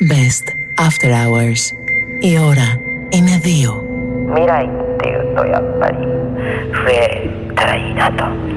Best After Hours. Η ώρα είναι 2. 未来っていうとやっぱり増えたらいいなと